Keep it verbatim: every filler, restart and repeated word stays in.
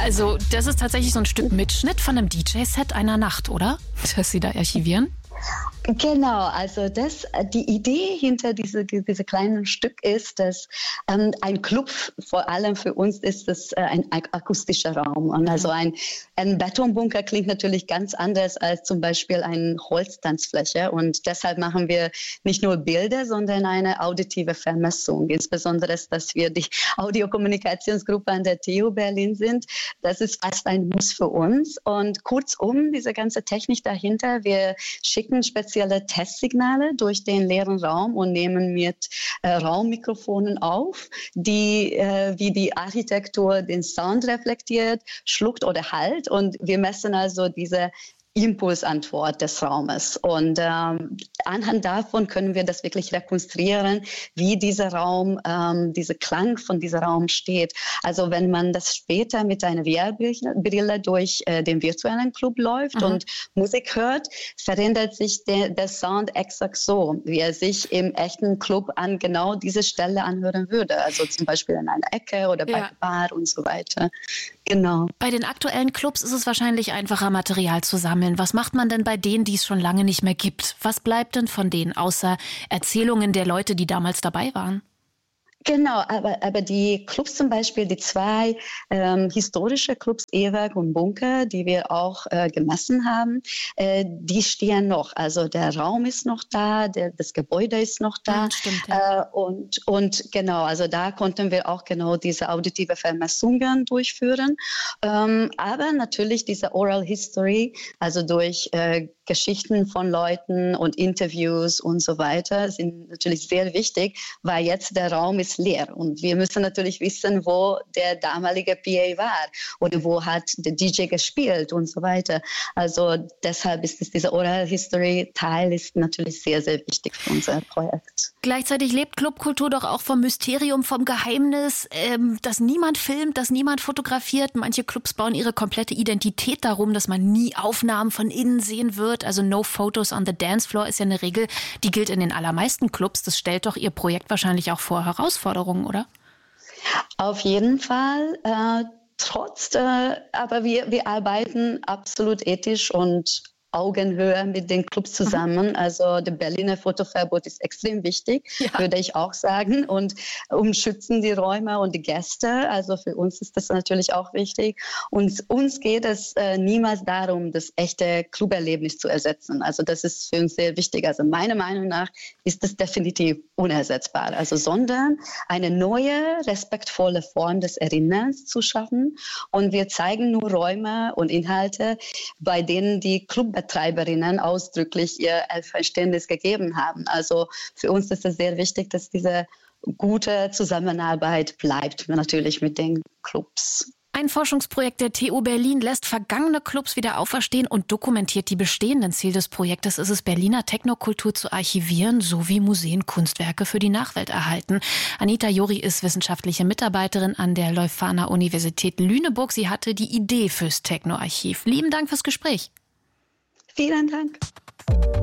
Also das ist tatsächlich so ein Stück Mitschnitt von einem D J-Set einer Nacht, oder? Das Sie da archivieren? Genau, also das, die Idee hinter diese, diese kleinen Stück ist, dass ähm, ein Club, vor allem für uns, ist das äh, ein akustischer Raum. Und also ein, ein Betonbunker klingt natürlich ganz anders als zum Beispiel eine Holztanzfläche. Und deshalb machen wir nicht nur Bilder, sondern eine auditive Vermessung. Insbesondere, dass wir die Audiokommunikationsgruppe an der T U Berlin sind. Das ist fast ein Muss für uns. Und kurzum, diese ganze Technik dahinter, wir schicken spezielle Testsignale durch den leeren Raum und nehmen mit äh, Raummikrofonen auf, die äh, wie die Architektur den Sound reflektiert, schluckt oder halt. Und wir messen also diese Impulsantwort des Raumes. Und ähm, anhand davon können wir das wirklich rekonstruieren, wie dieser Raum, ähm, dieser Klang von diesem Raum steht. Also wenn man das später mit einer V R-Brille durch äh, den virtuellen Club läuft mhm. und Musik hört, verändert sich der, der Sound exakt so, wie er sich im echten Club an genau diese Stelle anhören würde. Also zum Beispiel in einer Ecke oder bei ja. der Bar und so weiter. Genau. Bei den aktuellen Clubs ist es wahrscheinlich einfacher, Material zu sammeln. Was macht man denn bei denen, die es schon lange nicht mehr gibt? Was bleibt denn von denen, außer Erzählungen der Leute, die damals dabei waren? Genau, aber, aber die Clubs zum Beispiel, die zwei ähm, historische Clubs, E-Werk und Bunker, die wir auch äh, gemessen haben, äh, die stehen noch. Also der Raum ist noch da, der, das Gebäude ist noch da. Ja, stimmt, ja. äh, und, und genau, also da konnten wir auch genau diese auditive Vermessungen durchführen. Ähm, aber natürlich diese Oral History, also durch äh, Geschichten von Leuten und Interviews und so weiter, sind natürlich sehr wichtig, weil jetzt der Raum ist leer und wir müssen natürlich wissen, wo der damalige P A war oder wo hat der D J gespielt und so weiter. Also deshalb ist es dieser Oral History Teil ist natürlich sehr, sehr wichtig für unser Projekt. Gleichzeitig lebt Clubkultur doch auch vom Mysterium, vom Geheimnis, ähm, dass niemand filmt, dass niemand fotografiert. Manche Clubs bauen ihre komplette Identität darum, dass man nie Aufnahmen von innen sehen wird. Also no photos on the dance floor ist ja eine Regel, die gilt in den allermeisten Clubs. Das stellt doch Ihr Projekt wahrscheinlich auch vor Herausforderungen, oder? Auf jeden Fall. Äh, trotz, äh, aber wir, wir arbeiten absolut ethisch und Augenhöhe mit den Clubs zusammen. Mhm. Also der Berliner Fotoverbot ist extrem wichtig, ja. würde ich auch sagen. Und umschützen die Räume und die Gäste. Also für uns ist das natürlich auch wichtig. Und uns geht es äh, niemals darum, das echte Cluberlebnis zu ersetzen. Also das ist für uns sehr wichtig. Also meiner Meinung nach ist das definitiv unersetzbar. Also sondern eine neue, respektvolle Form des Erinnerns zu schaffen. Und wir zeigen nur Räume und Inhalte, bei denen die Clubbetreiberinnen ausdrücklich ihr Verständnis gegeben haben. Also für uns ist es sehr wichtig, dass diese gute Zusammenarbeit bleibt, natürlich mit den Clubs. Ein Forschungsprojekt der T U Berlin lässt vergangene Clubs wieder auferstehen und dokumentiert die bestehenden. Ziel des Projektes ist es, Berliner Technokultur zu archivieren, sowie Museen Kunstwerke für die Nachwelt erhalten. Anita Jori ist wissenschaftliche Mitarbeiterin an der Leuphana Universität Lüneburg. Sie hatte die Idee fürs Technoarchiv. Lieben Dank fürs Gespräch. Vielen Dank.